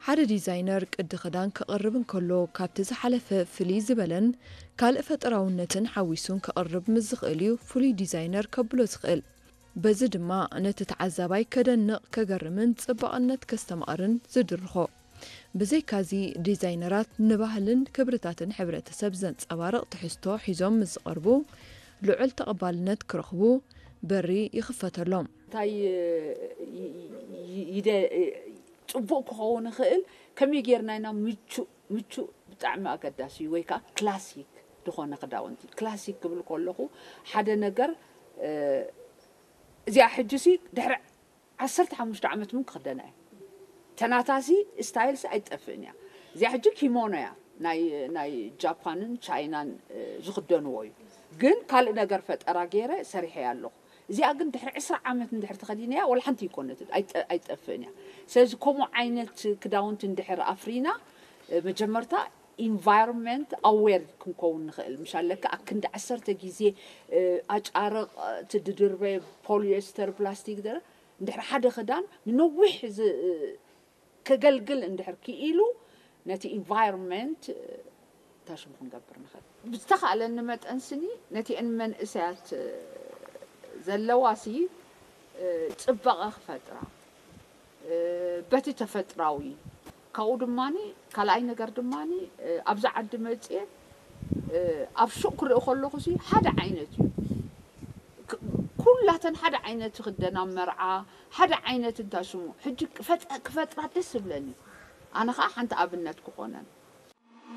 حدا ديزاينر قد خدان كقربن كله كابت زحلف فلي زبلن كالق فطراونتن حويسون كقرب مزخقليو فلي ديزاينر كبلو زخقل بزي دما نتتعذباي كدنق كقرمن صبقنت كستمقرن زدرخو بزي كازي ديزاينرات نباهلن كبرتاتن حبرتسب زنصبارق تحستو حيزوم مزقربو لعل تقبالنت كرخبو بري يخفتلهم ጽቡቕ ክኸውን ይኽእል ከመይ ጌርና ኢና ምቹ ብጣዕሚ ኣገዳሲ ወይ ከዓ ክላሲክ ዝኾነ ክዳውንቲ ክላሲክ ክብል ከለኹ ሓደ ነገር እዚኣ ሕጂሲ ድሕሪ 15 ዓመት ምን ክኽደና እየ ተናታሲ ስታይልስ ኣይጠፍእን እያ እዚኣ ሕጂ ኪሞኖ እያ ናይ ጃፓንን ቻይናን ዝኽደንዎ እዩ ግን ካልእ ነገር ፈጠራ ገይረ ሰሪሐ ኣለኹ እዚኣ ግን ድሕሪ 20 ዓመት እንድሕር ተኸዲነያ ወላ ሓንቲ ይኮነት ኣይጠፍእን እያ ስለዚ ከምኡ ዓይነት ክዳውንቲ እንድሕር ኣፍሪና መጀመርታ environment aware ክንከውን ንኽእል ምሻለካ ኣብ ክንዲ 10 ግዜ ኣጫርቕ ትድድርበ ፖሊስተር ፕላስቲክ ደረ እንድሕር ሓደ ክዳን ንነዊሕ ከገልግል እንድሕር ክኢሉ ነቲ environment ታሽሙ ክንገብር ንኽእል ብዝተኻእለኒ መጠን ስኒ ነቲ መንእሰያት ዘለዋሲ ጽባቐ ክፈጥራ በቲ ተፈጥራዊ ካው ድማኒ ካልኣይ ነገር ድማኒ ኣብዛ ዓዲ መጽእ ኣብ ሱቅ ክርኢ ከለኹ ሲ ሓደ ዓይነት እዩ ኩላተን ሓደ ዓይነት ክደና መርዓ ሓደ ዓይነት እንታስሙ ሕጂ ክፈጥራ ደስ ብለኒ ኣነ ከዓ ሓንቲ ኣብነት ክኾነን